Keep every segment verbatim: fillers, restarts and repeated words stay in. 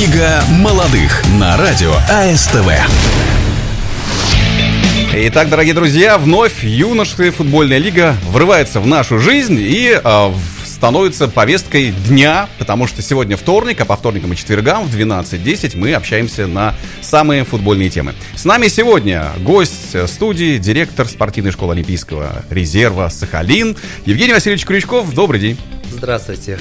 Лига молодых на радио АСТВ. Итак, дорогие друзья, вновь юношеская футбольная лига врывается в нашу жизнь и э, становится повесткой дня, потому что сегодня вторник, а по вторникам и четвергам в двенадцать десять мы общаемся на самые футбольные темы. С нами сегодня гость студии, директор спортивной школы Олимпийского резерва «Сахалин» Евгений Васильевич Крючков. Добрый день. Здравствуйте.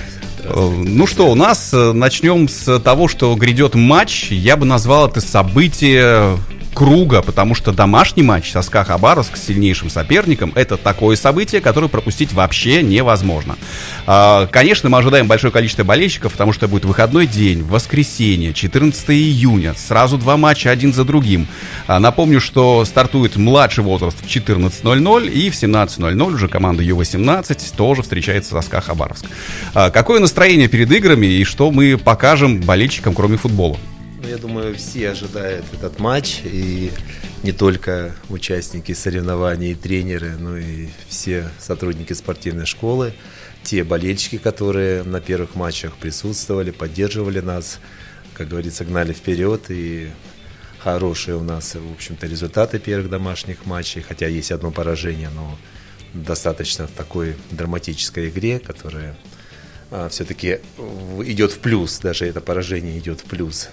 Ну что, у нас начнем с того, что грядет матч. Я бы назвал это событие круга, потому что домашний матч со СКА Хабаровск с сильнейшим соперником — это такое событие, которое пропустить вообще невозможно. Конечно, мы ожидаем большое количество болельщиков, потому что будет выходной день, воскресенье, четырнадцатого июня, сразу два матча один за другим. Напомню, что стартует младший возраст в четырнадцать ноль ноль, и в семнадцать ноль ноль уже команда ю восемнадцать тоже встречается со СКА Хабаровск. Какое настроение перед играми и что мы покажем болельщикам, кроме футбола? Я думаю, все ожидают этот матч, и не только участники соревнований и тренеры, но и все сотрудники спортивной школы, те болельщики, которые на первых матчах присутствовали, поддерживали нас, как говорится, гнали вперед, и хорошие у нас, в общем-то, результаты первых домашних матчей, хотя есть одно поражение, но достаточно в такой драматической игре, которая а, все-таки идет в плюс, даже это поражение идет в плюс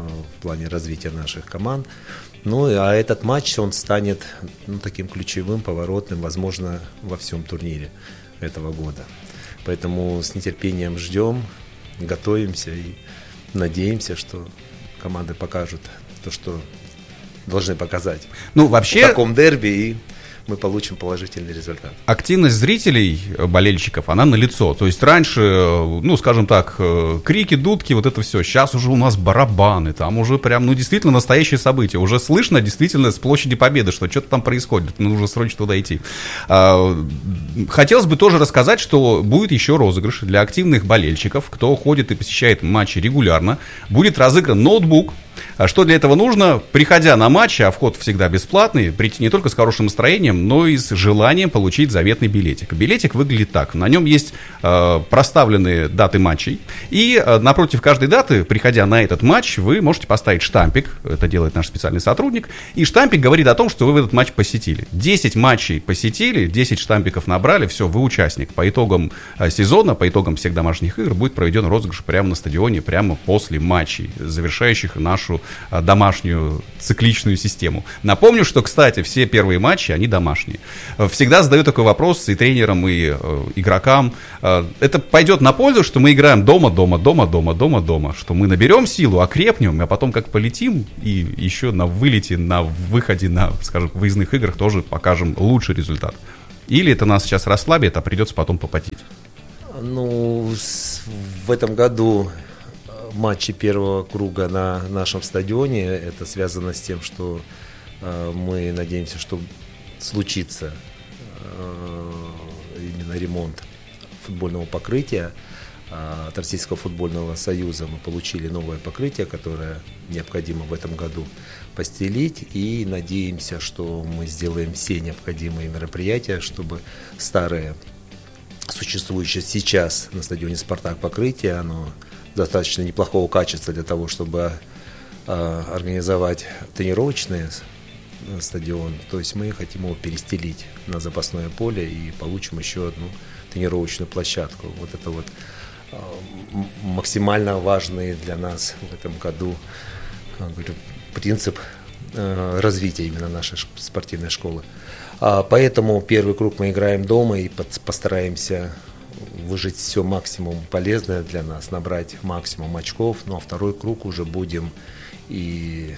в плане развития наших команд. Ну, а этот матч, он станет ну, таким ключевым, поворотным, возможно, во всем турнире этого года. Поэтому с нетерпением ждем, готовимся и надеемся, что команды покажут то, что должны показать. Ну, вообще, в таком дерби, и мы получим положительный результат. Активность зрителей, болельщиков, она налицо. То есть раньше, ну, скажем так, крики, дудки, вот это все. Сейчас уже у нас барабаны, там уже прям, ну, действительно настоящее событие. Уже слышно действительно с площади Победы, что что-то там происходит. Нужно срочно туда идти. Хотелось бы тоже рассказать, что будет еще розыгрыш для активных болельщиков, кто ходит и посещает матчи регулярно. Будет разыгран ноутбук. Что для этого нужно? Приходя на матч, а вход всегда бесплатный, прийти не только с хорошим настроением, но и с желанием получить заветный билетик. Билетик выглядит так. На нем есть э, проставленные даты матчей. И э, напротив каждой даты, приходя на этот матч, вы можете поставить штампик. Это делает наш специальный сотрудник. И штампик говорит о том, что вы в этот матч посетили. десять матчей посетили, десять штампиков набрали. Все, вы участник. По итогам э, сезона, по итогам всех домашних игр будет проведен розыгрыш прямо на стадионе, прямо после матчей, завершающих нашу домашнюю цикличную систему. Напомню, что, кстати, все первые матчи, они домашние. Всегда задаю такой вопрос и тренерам, и э, игрокам. Э, это пойдет на пользу, что мы играем дома, дома, дома, дома, дома, дома. Что мы наберем силу, окрепнем, а потом как полетим, и еще на вылете, на выходе, на, скажем, выездных играх тоже покажем лучший результат. Или это нас сейчас расслабит, а придется потом попотеть? Ну, в этом году матчи первого круга на нашем стадионе, это связано с тем, что э, мы надеемся, что случится э, именно ремонт футбольного покрытия. Э, от Российского футбольного союза мы получили новое покрытие, которое необходимо в этом году постелить, и надеемся, что мы сделаем все необходимые мероприятия, чтобы старое, существующее сейчас на стадионе «Спартак» покрытие, оно достаточно неплохого качества для того, чтобы э, организовать тренировочный стадион. То есть мы хотим его перестелить на запасное поле и получим еще одну тренировочную площадку. Вот это вот э, максимально важный для нас в этом году э, говорю, принцип э, развития именно нашей спортивной школы. А поэтому первый круг мы играем дома и под, постараемся выжать все максимум полезное для нас, набрать максимум очков. Ну а второй круг уже будем, и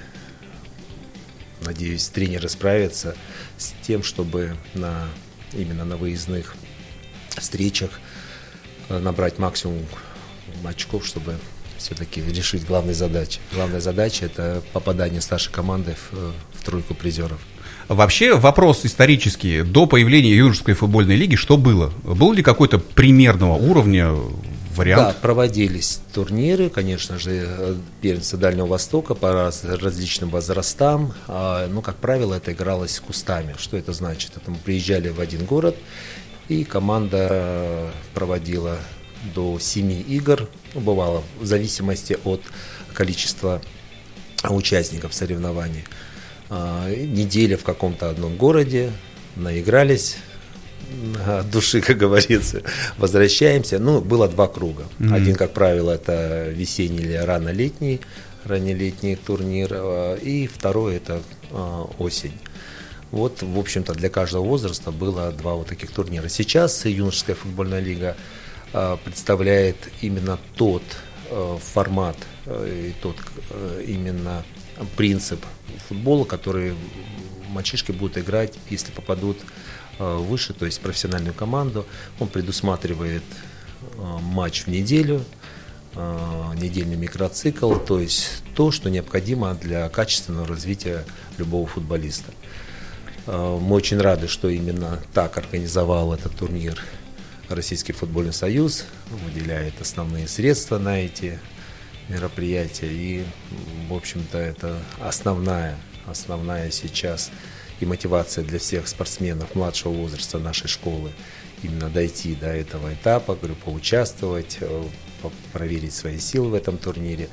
надеюсь, тренеры справятся с тем, чтобы на, именно на выездных встречах набрать максимум очков, чтобы все-таки решить главные задачи. Главная задача — это попадание старшей команды в, в тройку призеров. Вообще вопрос исторический. До появления юношеской футбольной лиги что было? Был ли какой-то примерного уровня вариант? Да, проводились турниры, конечно же, первенство Дальнего Востока по раз, различным возрастам. А, ну, как правило, это игралось кустами. Что это значит? Это мы приезжали в один город, и команда проводила до семи игр Ну, бывало в зависимости от количества участников соревнований. Неделя в каком-то одном городе, наигрались от души, как говорится, возвращаемся. Ну, было два круга. Mm-hmm. Один, как правило, это весенний или рано-летний, раннелетний турнир, и второй это осень. Вот, в общем-то, для каждого возраста было два вот таких турнира. Сейчас юношеская футбольная лига представляет именно тот формат и тот именно принцип футбола, который мальчишки будут играть, если попадут выше, то есть в профессиональную команду. Он предусматривает матч в неделю, недельный микроцикл, то есть то, что необходимо для качественного развития любого футболиста. Мы очень рады, что именно так организовал этот турнир Российский футбольный союз, выделяет основные средства на эти мероприятия, и, в общем-то, это основная, основная сейчас и мотивация для всех спортсменов младшего возраста нашей школы, именно дойти до этого этапа, говорю, поучаствовать, проверить свои силы в этом турнире.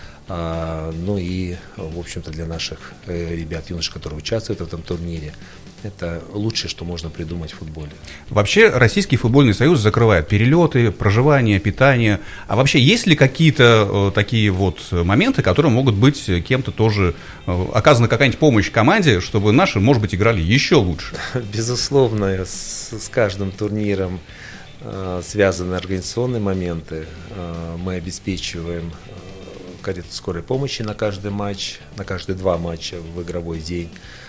Ну и, в общем-то, для наших ребят, юношей, которые участвуют в этом турнире, это лучшее, что можно придумать в футболе. Вообще Российский футбольный союз закрывает перелеты, проживание, питание. А вообще есть ли какие-то э, такие вот моменты, которые могут быть кем-то тоже э, оказана какая-нибудь помощь команде, чтобы наши, может быть, играли еще лучше? Безусловно, с, с каждым турниром э, связаны организационные моменты. Э, мы обеспечиваем э, карету скорой помощи на каждый матч, на каждые два матча в игровой день,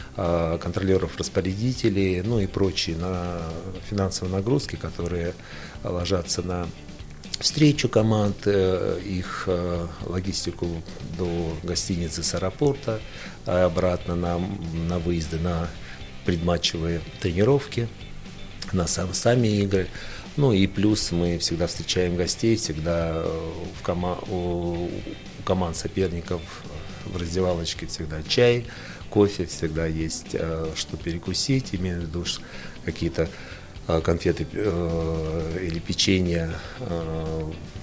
контролеров-распорядителей, ну и прочие на финансовые нагрузки, которые ложатся на встречу команд, их логистику до гостиницы с аэропорта, а обратно на, на выезды на предматчевые тренировки, на сам, сами игры. Ну и плюс мы всегда встречаем гостей, всегда в кома- у команд соперников в раздевалочке всегда чай, кофе, всегда есть э, что перекусить, имею в виду какие-то э, конфеты э, или печенье. Э,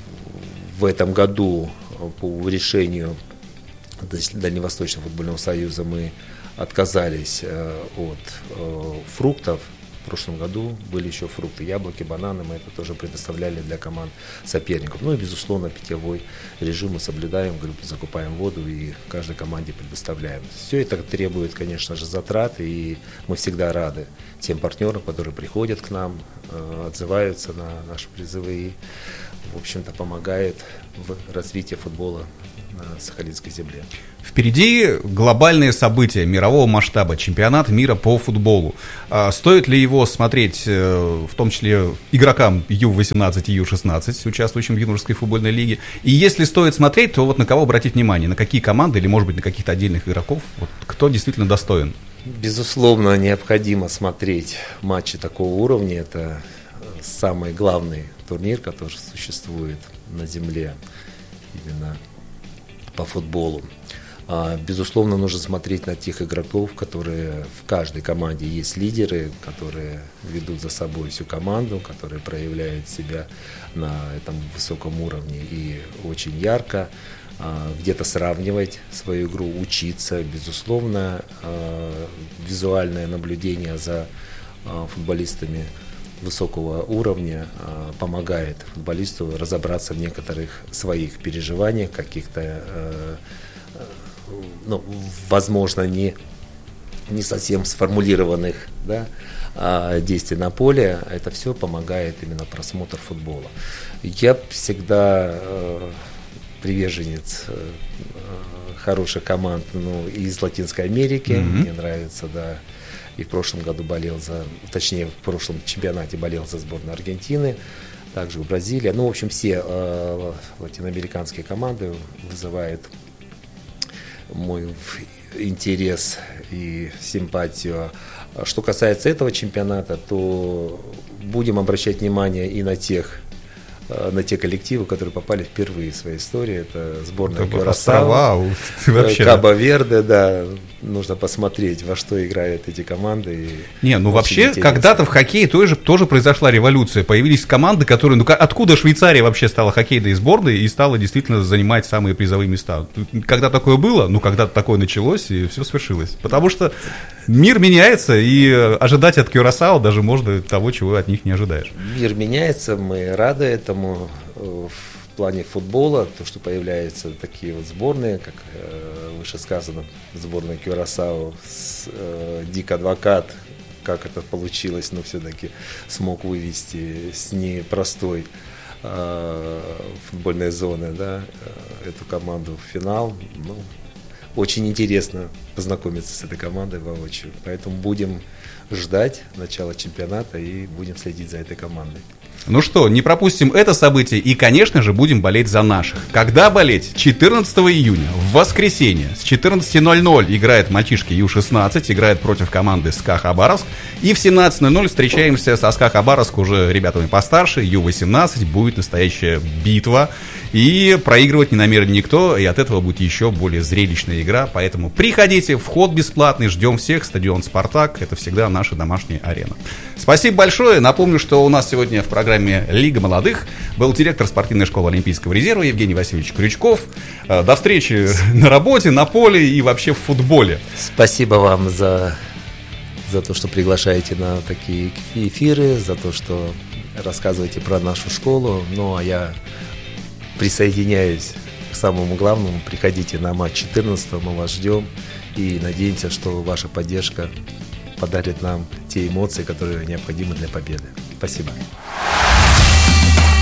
в этом году по решению Дальневосточного футбольного союза мы отказались э, от э, фруктов. В прошлом году были еще фрукты, яблоки, бананы, мы это тоже предоставляли для команд соперников. Ну и, безусловно, питьевой режим мы соблюдаем, говорю, закупаем воду и каждой команде предоставляем. Все это требует, конечно же, затрат, и мы всегда рады тем партнерам, которые приходят к нам, отзываются на наши призывы и, в общем-то, помогает в развитии футбола на Сахалинской земле. Впереди глобальные события мирового масштаба, чемпионат мира по футболу. Стоит ли его смотреть, в том числе игрокам ю восемнадцать и ю шестнадцать, участвующим в юношеской футбольной лиге? И если стоит смотреть, то вот на кого обратить внимание? На какие команды или, может быть, на каких-то отдельных игроков? Вот кто действительно достоин? Безусловно, необходимо смотреть матчи такого уровня. Это самый главный турнир, который существует на земле именно по футболу. Безусловно, нужно смотреть на тех игроков, которые в каждой команде есть лидеры, которые ведут за собой всю команду, которые проявляют себя на этом высоком уровне и очень ярко. Где-то сравнивать свою игру, учиться. Безусловно, визуальное наблюдение за футболистами высокого уровня помогает футболисту разобраться в некоторых своих переживаниях, каких-то, ну, возможно, не, не совсем сформулированных, да, действий на поле. Это все помогает именно просмотр футбола. Я всегда приверженец хороших команд, ну, из Латинской Америки. Mm-hmm. Мне нравится, да. И в прошлом году болел за, точнее, в прошлом чемпионате болел за сборную Аргентины, также в Бразилии. Ну, в общем, все э, латиноамериканские команды вызывают мой интерес и симпатию. Что касается этого чемпионата, то будем обращать внимание и на тех на те коллективы, которые попали впервые в своей истории. Это сборная Кюрасао, Кабо-Верде, да. Нужно посмотреть, во что играют эти команды. Не, ну вообще, интересно. Когда-то в хоккее тоже, тоже произошла революция. Появились команды, которые... Ну, откуда Швейцария вообще стала хоккейной сборной и стала действительно занимать самые призовые места? Когда такое было? Ну, когда-то такое началось, и все свершилось. Потому что мир меняется, и ожидать от Кюрасао даже можно того, чего от них не ожидаешь. Мир меняется, мы рады этому. В плане футбола, то, что появляются такие вот сборные, как э, выше сказано, сборная Кюрасао, с, э, Дик Адвокат, как это получилось, но все-таки смог вывести с непростой э, футбольной зоны, да, э, эту команду в финал. Ну, очень интересно познакомиться с этой командой воочию, поэтому будем ждать начала чемпионата и будем следить за этой командой. Ну что, не пропустим это событие и, конечно же, будем болеть за наших. Когда болеть? четырнадцатого июня, в воскресенье, с четырнадцати ноль-ноль играет мальчишки ю шестнадцать, играет против команды СКА Хабаровск. И в семнадцать ноль-ноль встречаемся со СКА Хабаровск уже ребятами постарше, ю восемнадцать. Будет настоящая битва. И проигрывать не намерен никто, и от этого будет еще более зрелищная игра. Поэтому приходите, вход бесплатный, ждем всех, стадион «Спартак». Это всегда наша домашняя арена. Спасибо большое. Напомню, что у нас сегодня в программе «Лига молодых» был директор спортивной школы Олимпийского резерва Евгений Васильевич Крючков. До встречи на работе, на поле и вообще в футболе. Спасибо вам за, за то, что приглашаете на такие эфиры, за то, что рассказываете про нашу школу. Ну, а я присоединяюсь к самому главному. Приходите на матч четырнадцатого, мы вас ждем и надеемся, что ваша поддержка подарит нам те эмоции, которые необходимы для победы. Спасибо.